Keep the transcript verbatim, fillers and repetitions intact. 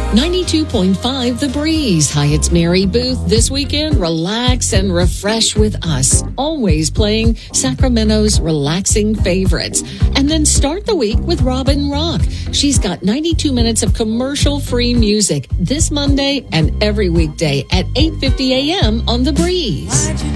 ninety-two point five The Breeze. Hi, it's Mary Booth. This weekend, relax and refresh with us. Always playing Sacramento's relaxing favorites. And then start the week with Robin Rock. She's got ninety-two minutes of commercial-free music this Monday and every weekday at eight fifty a.m. on The Breeze.